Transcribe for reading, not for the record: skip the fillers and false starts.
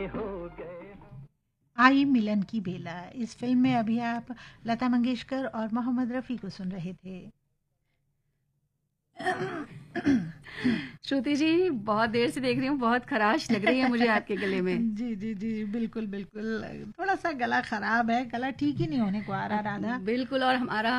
आई मिलन की बेला। इस फिल्म में अभी आप लता मंगेशकर और मोहम्मद रफ़ी को सुन रहे थे। श्रुति जी, बहुत देर से देख रही हूँ, बहुत खराश लग रही है मुझे आपके गले में। जी जी जी, बिल्कुल बिल्कुल। थोड़ा सा गला खराब है, गला ठीक ही नहीं होने को आ रहा, राधा। बिल्कुल, और हमारा